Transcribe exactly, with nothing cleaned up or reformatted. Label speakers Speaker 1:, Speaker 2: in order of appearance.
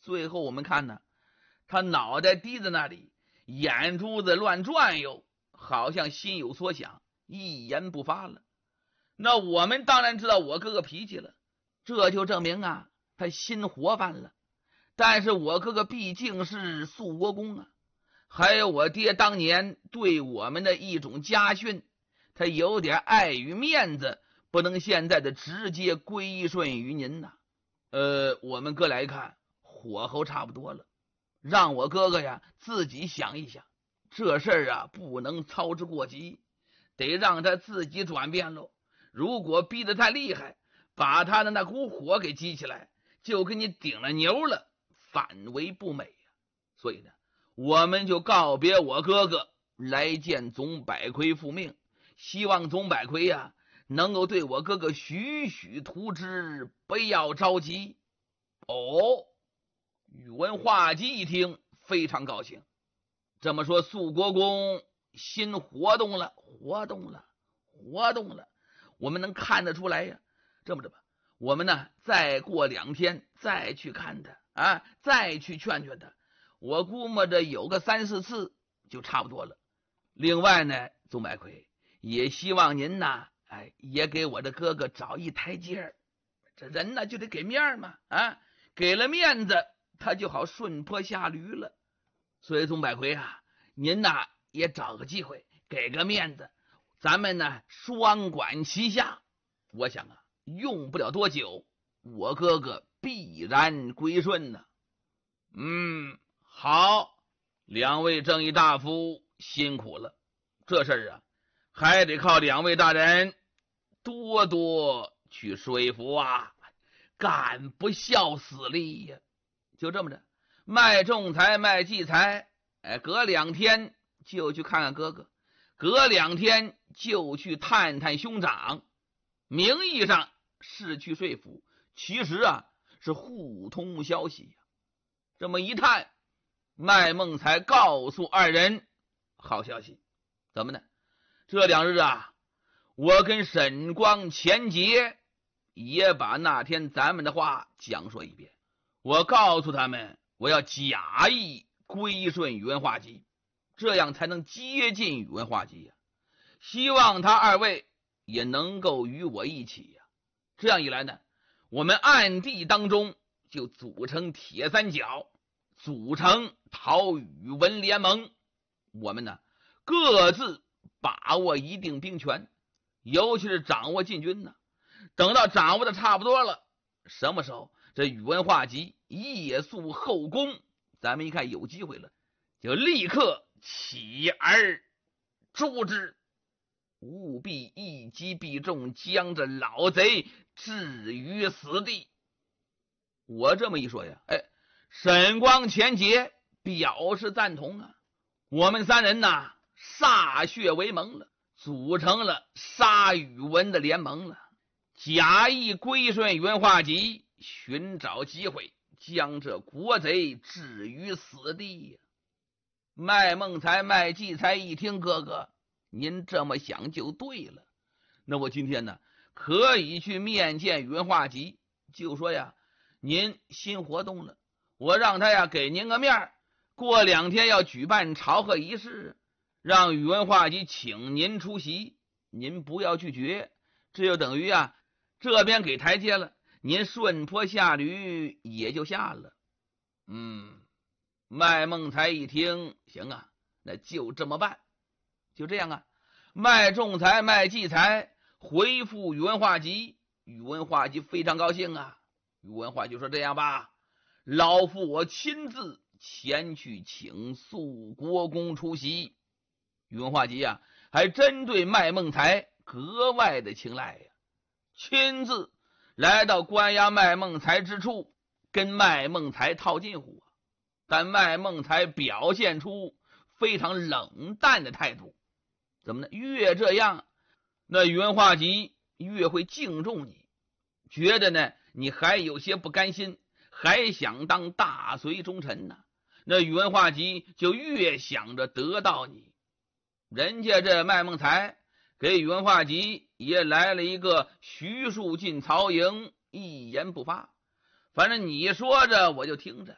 Speaker 1: 最后我们看呢，他脑袋低在那里，眼珠子乱转悠，好像心有所想，一言不发了。那我们当然知道我哥哥脾气了，这就证明啊，他心活泛了。但是我哥哥毕竟是肃国公啊，还有我爹当年对我们的一种家训，他有点碍于面子，不能现在的直接归顺于您呐。呃，我们哥来看，火候差不多了，让我哥哥呀自己想一想，这事儿啊不能操之过急，得让他自己转变喽。如果逼得太厉害，把他的那股火给激起来，就跟你顶了牛了，反为不美呀。所以呢，我们就告别我哥哥，来见总百魁复命，希望总百魁呀能够对我哥哥许许图之，不要着急。哦，宇文化及一听非常高兴，这么说肃国公心活动了，活动了，活动了，我们能看得出来呀。这么着吧，我们呢再过两天再去看他啊，再去劝劝他，我估摸着有个三四次就差不多了。另外呢，宗百魁也希望您呐，哎，也给我的哥哥找一台阶儿。这人呢就得给面嘛，啊，给了面子，他就好顺坡下驴了。所以宗百魁啊，您呐也找个机会，给个面子，咱们呢双管齐下。我想啊，用不了多久，我哥哥必然归顺呢。嗯，好，两位正义大夫辛苦了，这事儿啊，还得靠两位大人多多去说服啊，干不孝死力呀。就这么着，卖仲裁卖季财，哎，隔两天就去看看哥哥，隔两天就去探探兄长。名义上是去说服，其实啊是互通消息呀。这么一探，麦孟才告诉二人好消息，怎么呢？这两日啊，我跟沈光、钱杰也把那天咱们的话讲说一遍。我告诉他们，我要假意归顺宇文化及，这样才能接近宇文化及呀。希望他二位也能够与我一起呀。这样一来呢，我们暗地当中就组成铁三角，组成讨宇文联盟。我们呢各自把握一定兵权，尤其是掌握禁军呢。等到掌握的差不多了，什么时候这宇文化及夜宿后宫，咱们一看有机会了，就立刻起而诛之，务必一击必中，将这老贼置于死地。我这么一说呀，哎，沈光、钱杰表示赞同啊。我们三人呐歃血为盟了，组成了杀宇文的联盟了，假意归顺宇文化及，寻找机会将这国贼置于死地呀。麦孟才、麦季才一听，哥哥您这么想就对了，那我今天呢可以去面见宇文化及，就说呀您心活动了，我让他呀给您个面儿，过两天要举办朝贺仪式，让宇文化及请您出席，您不要拒绝，这就等于啊这边给台阶了，您顺坡下驴也就下了。嗯，麦孟才一听，行啊，那就这么办。就这样啊，卖仲裁卖季财回复宇文化及，宇文化及非常高兴啊。宇文化及说，这样吧，老夫我亲自前去请肃国公出席。宇文化及啊还真对麦孟才格外的青睐呀，亲自来到关押麦孟才之处，跟麦孟才套近乎啊。但麦孟才表现出非常冷淡的态度。怎么呢？越这样，那宇文化及越会敬重你，觉得呢你还有些不甘心，还想当大隋忠臣呢。那宇文化及就越想着得到你。人家这麦孟才给宇文化及也来了一个徐庶进曹营，一言不发，反正你说着我就听着。